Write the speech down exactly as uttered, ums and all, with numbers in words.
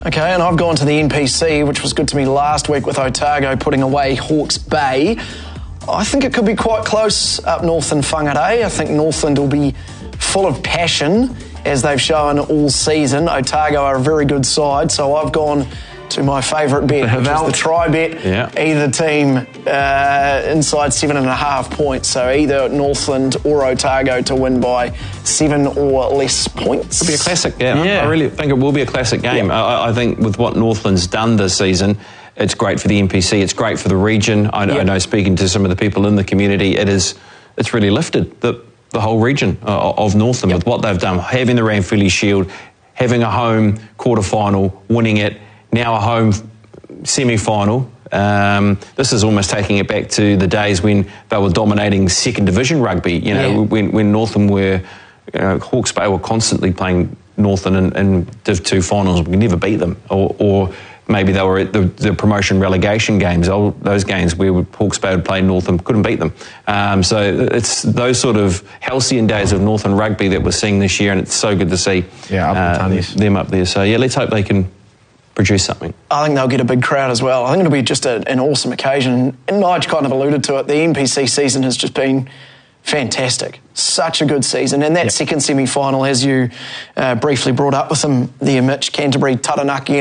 Okay, and I've gone to the N P C, which was good to me last week with Otago putting away Hawke's Bay. I think it could be quite close up north in Whangarei. I think Northland will be full of passion, as they've shown all season. Otago are a very good side, so I've gone to my favourite bet, which is the try bet. Yeah. Either team uh, inside seven and a half points, so either Northland or Otago to win by seven or less points. It'll be a classic, yeah. Yeah. I really think it will be a classic game. Yeah. I, I think with what Northland's done this season, it's great for the N P C, it's great for the region. I, Yeah. I know, speaking to some of the people in the community, it is, it's really lifted the, the whole region uh, of Northland. Yep. With what they've done, having the Ranfurly Shield, having a home quarter-final, winning it, now a home semi-final. Um, this is almost taking it back to the days when they were dominating second division rugby. You know, Yeah. when, when Northland were, you know, Hawke's Bay were constantly playing Northland in, in Div two finals. We never beat them, or, or maybe they were at the, the promotion relegation games, all those games where Hawke's Bay would play Northland, couldn't beat them. Um, so it's those sort of halcyon days of Northland rugby that we're seeing this year, and it's so good to see Yeah, up uh, the tunnies. them up there. So yeah, let's hope they can produce something. I think they'll get a big crowd as well. I think it'll be just a, an awesome occasion. And Nige kind of alluded to it. The N P C season has just been fantastic. Such a good season. And that Yep. second semi-final, as you uh, briefly brought up with them there, Mitch, Canterbury, Taranaki